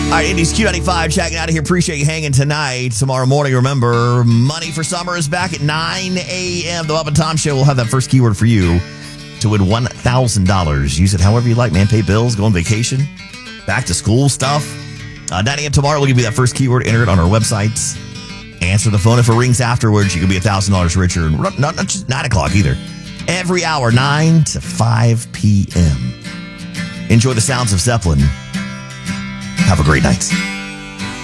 All right, Indy's Q95 checking out of here. Appreciate you hanging tonight. Tomorrow morning, remember, Money for Summer is back at 9 a.m. The Bob and Tom Show will have that first keyword for you to win $1,000. Use it however you like, man. Pay bills, go on vacation, back to school stuff. 9 a.m. tomorrow, we'll give you that first keyword. Enter it on our websites. Answer the phone. If it rings afterwards, you could be $1,000 richer. Not just 9 o'clock either. Every hour, 9 to 5 p.m. Enjoy the sounds of Zeppelin. Have a great night.